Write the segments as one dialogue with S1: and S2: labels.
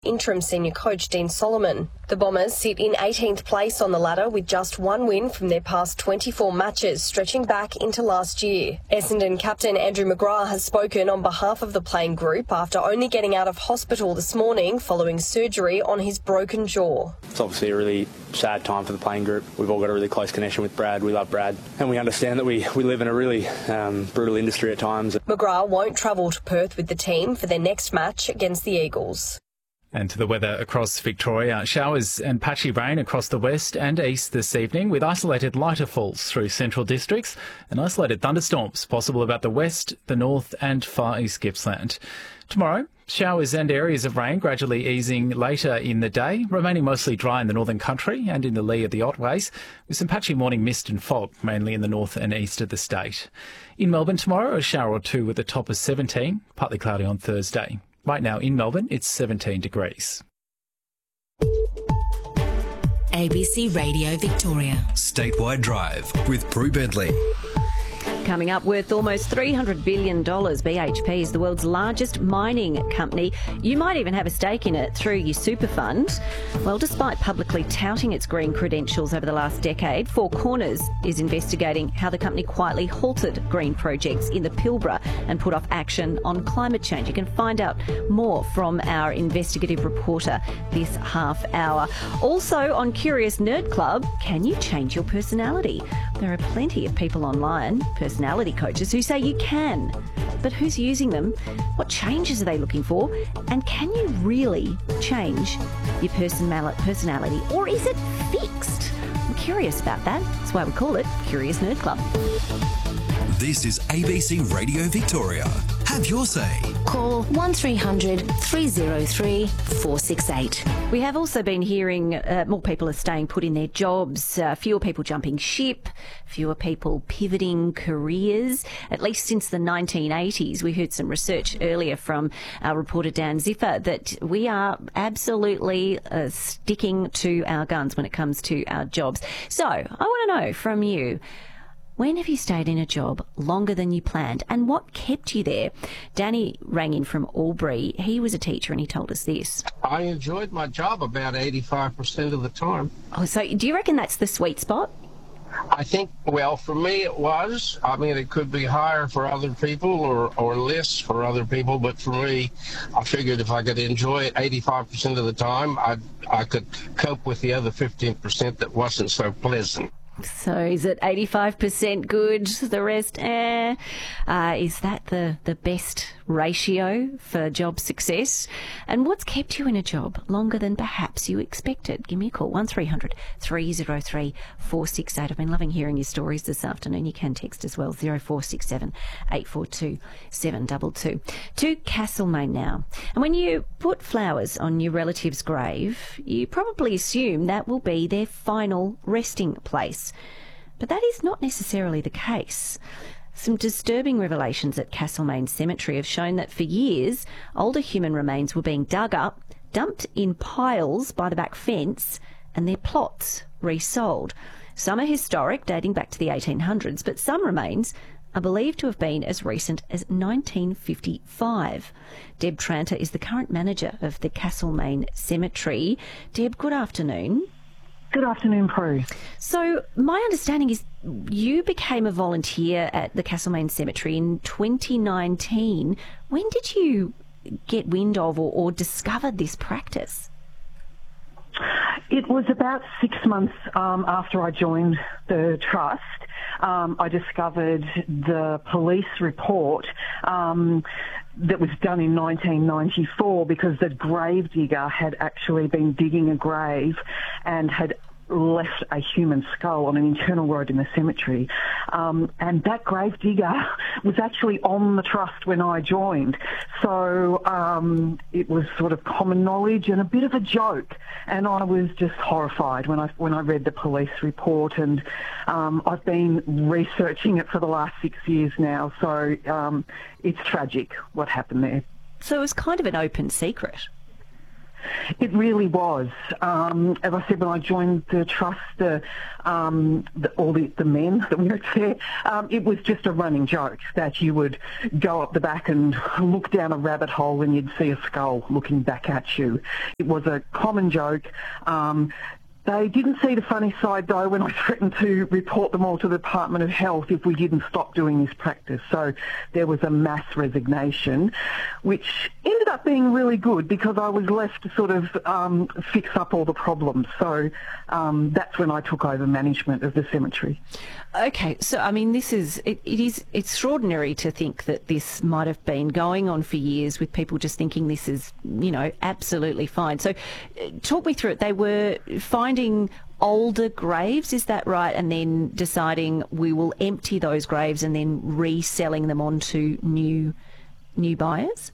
S1: interim senior coach Dean Solomon. The Bombers sit in 18th place on the ladder with just one win from their past 24 matches, stretching back into last year. Essendon captain Andrew McGrath has spoken on behalf of the playing group after only getting out of hospital this morning following surgery on his broken jaw.
S2: It's obviously a really sad time for the playing group. We've all got a really close connection with Brad. We love Brad, and we understand that we live in a really brutal industry at times.
S1: McGrath won't travel to Perth with the team for their next match against the Eagles.
S3: And to the weather across Victoria, showers and patchy rain across the west and east this evening, with isolated lighter falls through central districts and isolated thunderstorms possible about the west, the north and far east Gippsland. Tomorrow, showers and areas of rain gradually easing later in the day, remaining mostly dry in the northern country and in the lee of the Otways, with some patchy morning mist and fog, mainly in the north and east of the state. In Melbourne tomorrow, a shower or two with a top of 17, partly cloudy on Thursday. Right now in Melbourne, it's 17 degrees.
S4: ABC Radio Victoria.
S5: Statewide Drive with Prue Bentley.
S6: Coming up, worth almost $300 billion, BHP is the world's largest mining company. You might even have a stake in it through your super fund. Well, despite publicly touting its green credentials over the last decade, Four Corners is investigating how the company quietly halted green projects in the Pilbara and put off action on climate change. You can find out more from our investigative reporter this half hour. Also on Curious Nerd Club, can you change your personality? There are plenty of people online, personality coaches, who say you can. But who's using them? What changes are they looking for? And can you really change your personality? Or is it fixed? I'm curious about that. That's why we call it Curious Nerd Club.
S5: This is ABC Radio Victoria. Have your say.
S4: Call 1300 303 468.
S6: We have also been hearing more people are staying put in their jobs, fewer people jumping ship, fewer people pivoting careers, at least since the 1980s. We heard some research earlier from our reporter Dan Ziffer that we are absolutely sticking to our guns when it comes to our jobs. So I want to know from you, when have you stayed in a job longer than you planned, and what kept you there? Danny rang in from Albury. He was a teacher and he told us this.
S7: I enjoyed my job about 85% of the time.
S6: Oh, so do you reckon that's the sweet spot?
S7: I think, well, for me it was. I mean, it could be higher for other people or less for other people, but for me, I figured if I could enjoy it 85% of the time, I could cope with the other 15% that wasn't so pleasant.
S6: So is it 85% good, the rest is that the best ratio for job success? And what's kept you in a job longer than perhaps you expected? Give me a call, 1300 303 468. I've been loving hearing your stories this afternoon. You can text as well, 0467 842 722. To Castlemaine now. And when you put flowers on your relative's grave, you probably assume that will be their final resting place. But that is not necessarily the case. Some disturbing revelations at Castlemaine Cemetery have shown that for years, older human remains were being dug up, dumped in piles by the back fence, and their plots resold. Some are historic, dating back to the 1800s, but some remains are believed to have been as recent as 1955. Deb Tranter is the current manager of the Castlemaine Cemetery. Deb, good afternoon.
S8: Good afternoon, Prue.
S6: So my understanding is you became a volunteer at the Castlemaine Cemetery in 2019. When did you get wind of or discover this practice?
S8: It was about 6 months after I joined the trust. I discovered the police report that was done in 1994 because the gravedigger had actually been digging a grave and had left a human skull on an internal road in the cemetery. And that gravedigger was actually on the trust when I joined. So it was sort of common knowledge and a bit of a joke. And I was just horrified when I read the police report. And I've been researching it for the last 6 years now. So it's tragic what happened there.
S6: So it was kind of an open secret.
S8: It really was. As I said, when I joined the trust, all the men that worked there, it was just a running joke that you would go up the back and look down a rabbit hole and you'd see a skull looking back at you. It was a common joke. They didn't see the funny side, though, when I threatened to report them all to the Department of Health if we didn't stop doing this practice. So there was a mass resignation, which ended up being really good because I was left to sort of fix up all the problems. So that's when I took over management of the cemetery.
S6: Okay, so I mean, it is extraordinary to think that this might have been going on for years with people just thinking this is, absolutely fine. So talk me through it. They were finding older graves, is that right? And then deciding we will empty those graves and then reselling them on to new buyers?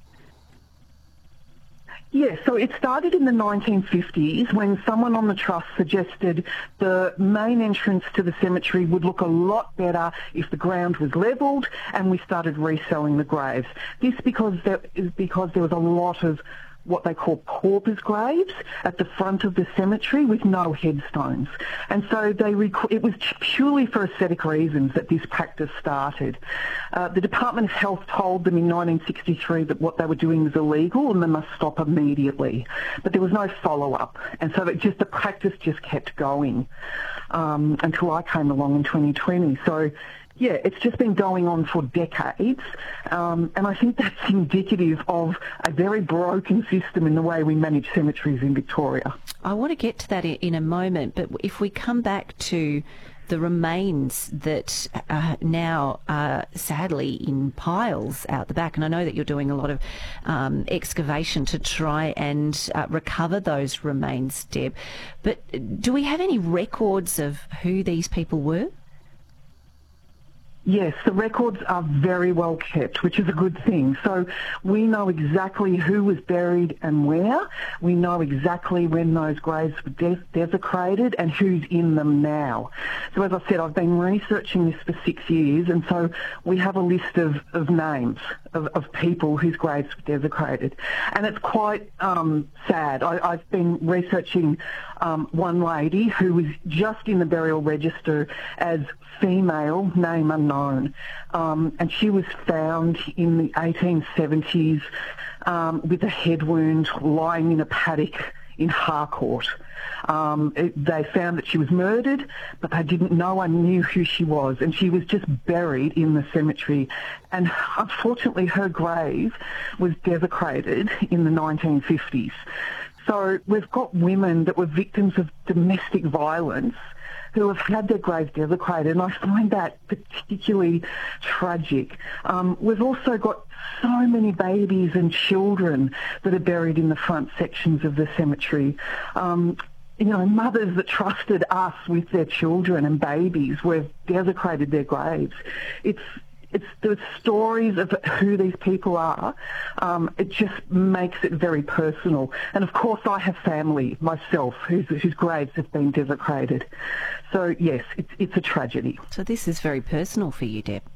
S8: Yes, so it started in the 1950s when someone on the trust suggested the main entrance to the cemetery would look a lot better if the ground was levelled, and we started reselling the graves. This because there was a lot of what they call paupers' graves at the front of the cemetery with no headstones. And so it was purely for aesthetic reasons that this practice started. The Department of Health told them in 1963 that what they were doing was illegal and they must stop immediately. But there was no follow-up. And so the practice just kept going until I came along in 2020. So yeah, it's just been going on for decades, and I think that's indicative of a very broken system in the way we manage cemeteries in Victoria.
S6: I want to get to that in a moment, but if we come back to the remains that now are sadly in piles out the back, and I know that you're doing a lot of excavation to try and recover those remains, Deb, but do we have any records of who these people were?
S8: Yes, the records are very well kept, which is a good thing. So we know exactly who was buried and where. We know exactly when those graves were desecrated and who's in them now. So as I said, I've been researching this for 6 years, and so we have a list of names of people whose graves were desecrated. And it's quite sad. I've been researching one lady who was just in the burial register as female, name unknown, and she was found in the 1870s with a head wound lying in a paddock in Harcourt. They found that she was murdered, but no one knew who she was, and she was just buried in the cemetery. And unfortunately, her grave was desecrated in the 1950s. So we've got women that were victims of domestic violence who have had their graves desecrated, and I find that particularly tragic. We've also got so many babies and children that are buried in the front sections of the cemetery. Mothers that trusted us with their children and babies, we've desecrated their graves. It's the stories of who these people are. It just makes it very personal. And of course, I have family myself whose graves have been desecrated. So yes, it's a tragedy.
S6: So this is very personal for you, Deb.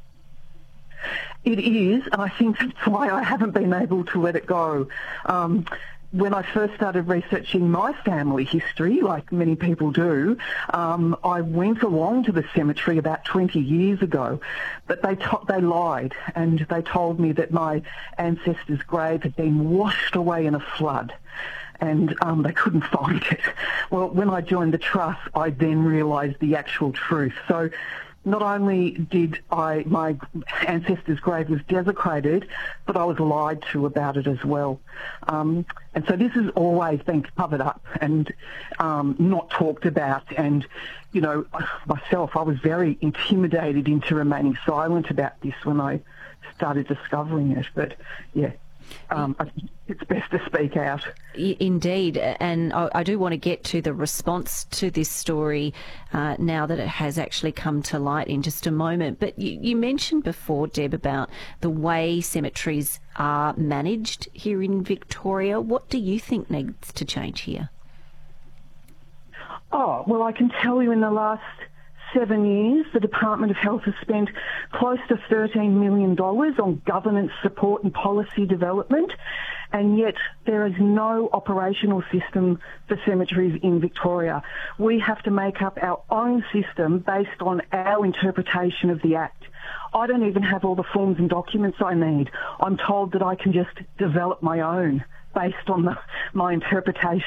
S8: It is, and I think that's why I haven't been able to let it go. When I first started researching my family history, like many people do, I went along to the cemetery about 20 years ago, but they lied, and they told me that my ancestor's grave had been washed away in a flood, and they couldn't find it. Well, when I joined the trust, I then realised the actual truth. So not only did my ancestor's grave was desecrated, but I was lied to about it as well. And so this has always been covered up and not talked about. And, myself, I was very intimidated into remaining silent about this when I started discovering it. But, yeah. I think it's best to speak out.
S6: Indeed, and I do want to get to the response to this story now that it has actually come to light in just a moment. But you mentioned before, Deb, about the way cemeteries are managed here in Victoria. What do you think needs to change here?
S8: Oh, well, I can tell you in the last 7 years, the Department of Health has spent close to $13 million on governance support and policy development, and yet there is no operational system for cemeteries in Victoria. We have to make up our own system based on our interpretation of the Act. I don't even have all the forms and documents I need. I'm told that I can just develop my own based on my interpretation